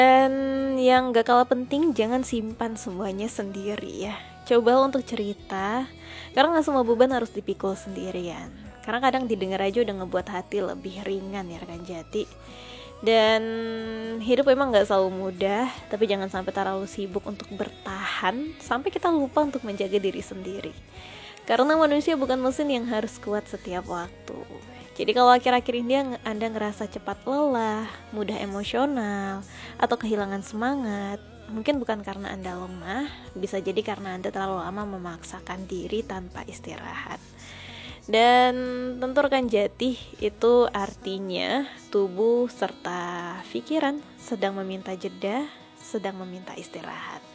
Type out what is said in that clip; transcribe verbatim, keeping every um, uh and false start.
Dan yang gak kalah penting, jangan simpan semuanya sendiri ya. Coba untuk cerita, karena gak semua beban harus dipikul sendirian. Karena kadang didengar aja udah ngebuat hati lebih ringan ya rekan Jati. Dan hidup emang gak selalu mudah, tapi jangan sampai terlalu sibuk untuk bertahan sampai kita lupa untuk menjaga diri sendiri. Karena manusia bukan mesin yang harus kuat setiap waktu. Jadi kalau akhir-akhir ini Anda ngerasa cepat lelah, mudah emosional, atau kehilangan semangat, mungkin bukan karena Anda lemah, bisa jadi karena Anda terlalu lama memaksakan diri tanpa istirahat. Dan tentu rekan Jati, itu artinya tubuh serta pikiran sedang meminta jeda, sedang meminta istirahat.